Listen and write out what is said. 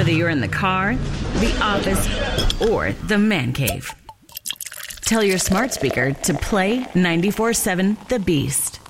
whether you're in the car, the office, or the man cave. Tell your smart speaker to play 94.7 The Beast.